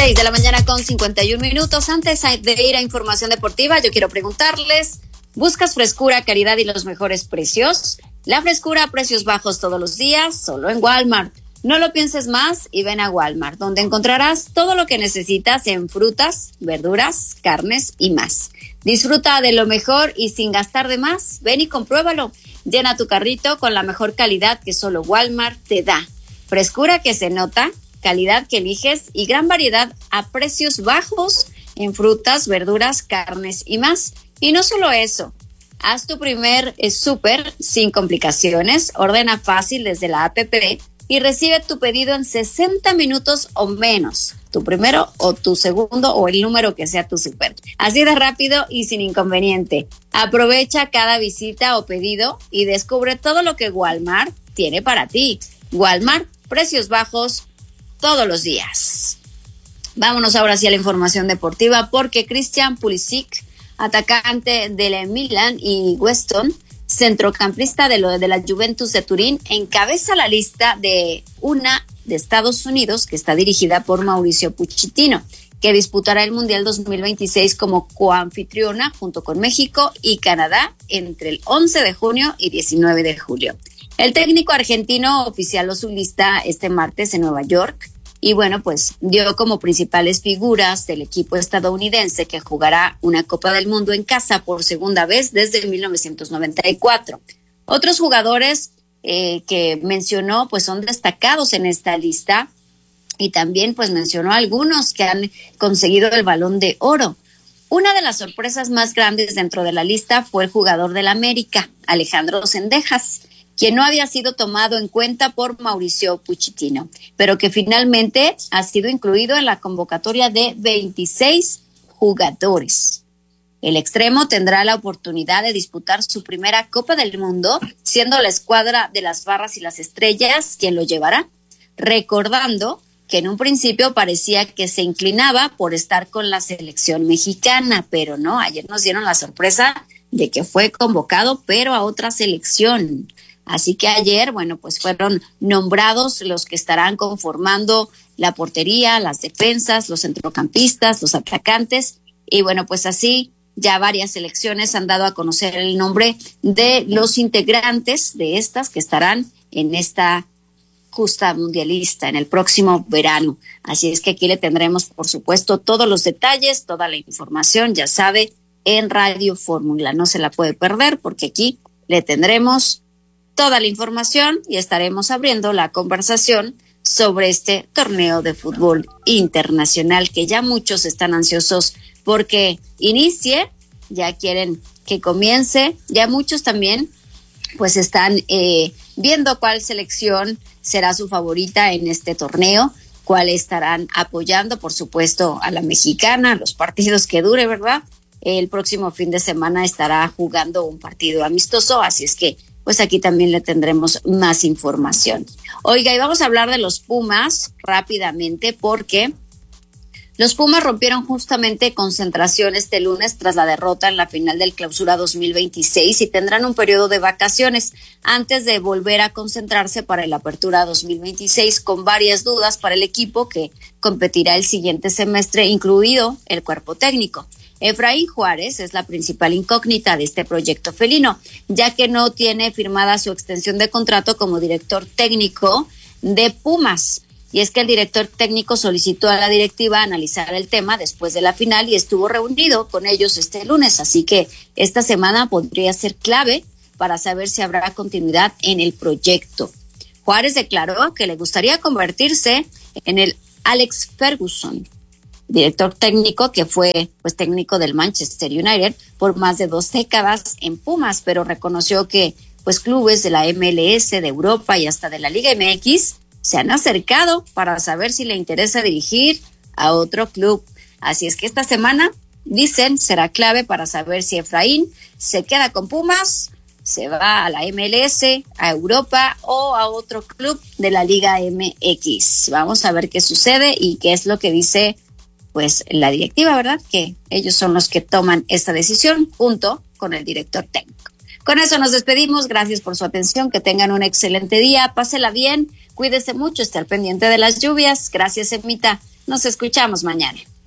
6:51 a.m. Antes de ir a información deportiva, yo quiero preguntarles, ¿buscas frescura, calidad y los mejores precios? La frescura a precios bajos todos los días, solo en Walmart. No lo pienses más y ven a Walmart, donde encontrarás todo lo que necesitas en frutas, verduras, carnes y más. Disfruta de lo mejor y sin gastar de más. Ven y compruébalo. Llena tu carrito con la mejor calidad que solo Walmart te da. Frescura que se nota, calidad que eliges y gran variedad a precios bajos en frutas, verduras, carnes y más. Y no solo eso, haz tu primer súper sin complicaciones, ordena fácil desde la app y recibe tu pedido en 60 minutos o menos, tu primero o tu segundo o el número que sea tu súper. Así de rápido y sin inconveniente. Aprovecha cada visita o pedido y descubre todo lo que Walmart tiene para ti. Walmart, precios bajos todos los días. Vámonos ahora sí a la información deportiva porque Christian Pulisic, atacante del Milan, y Weston, centrocampista de la Juventus de Turín, encabeza la lista de Estados Unidos que está dirigida por Mauricio Pochettino, que disputará el Mundial 2026 como coanfitriona junto con México y Canadá entre el 11 de junio y 19 de julio. El técnico argentino oficialó su lista este martes en Nueva York y bueno, pues dio como principales figuras del equipo estadounidense que jugará una Copa del Mundo en casa por segunda vez desde 1994. Otros jugadores que mencionó pues son destacados en esta lista y también pues mencionó algunos que han conseguido el Balón de Oro. Una de las sorpresas más grandes dentro de la lista fue el jugador del América, Alejandro Zendejas, quien no había sido tomado en cuenta por Mauricio Pochettino, pero que finalmente ha sido incluido en la convocatoria de 26 jugadores. El extremo tendrá la oportunidad de disputar su primera Copa del Mundo, siendo la escuadra de las Barras y las Estrellas quien lo llevará, recordando que en un principio parecía que se inclinaba por estar con la selección mexicana, pero no, ayer nos dieron la sorpresa de que fue convocado, pero a otra selección. Así que ayer, bueno, pues fueron nombrados los que estarán conformando la portería, las defensas, los centrocampistas, los atacantes. Y bueno, pues así ya varias selecciones han dado a conocer el nombre de los integrantes de estas que estarán en esta justa mundialista en el próximo verano. Así es que aquí le tendremos, por supuesto, todos los detalles, toda la información, ya sabe, en Radio Fórmula. No se la puede perder porque aquí le tendremos toda la información y estaremos abriendo la conversación sobre este torneo de fútbol internacional que ya muchos están ansiosos porque inicie, ya quieren que comience, ya muchos también pues están viendo cuál selección será su favorita en este torneo, cuál estarán apoyando, por supuesto, a la mexicana, los partidos que dure, ¿verdad? El próximo fin de semana estará jugando un partido amistoso, así es que pues aquí también le tendremos más información. Oiga, y vamos a hablar de los Pumas rápidamente porque los Pumas rompieron justamente concentración este lunes tras la derrota en la final del Clausura 2026 y tendrán un periodo de vacaciones antes de volver a concentrarse para el Apertura 2026 con varias dudas para el equipo que competirá el siguiente semestre, incluido el cuerpo técnico. Efraín Juárez es la principal incógnita de este proyecto felino, ya que no tiene firmada su extensión de contrato como director técnico de Pumas. Y es que el director técnico solicitó a la directiva analizar el tema después de la final y estuvo reunido con ellos este lunes. Así que esta semana podría ser clave para saber si habrá continuidad en el proyecto. Juárez declaró que le gustaría convertirse en el Alex Ferguson, director técnico que fue pues técnico del Manchester United por más de 2 décadas en Pumas, pero reconoció que pues clubes de la MLS, de Europa y hasta de la Liga MX se han acercado para saber si le interesa dirigir a otro club. Así es que esta semana, dicen, será clave para saber si Efraín se queda con Pumas, se va a la MLS, a Europa o a otro club de la Liga MX. Vamos a ver qué sucede y qué es lo que dice pues la directiva, ¿verdad? Que ellos son los que toman esta decisión junto con el director técnico. Con eso nos despedimos. Gracias por su atención. Que tengan un excelente día. Pásela bien. Cuídese mucho. Esté al pendiente de las lluvias. Gracias, Emita. Nos escuchamos mañana.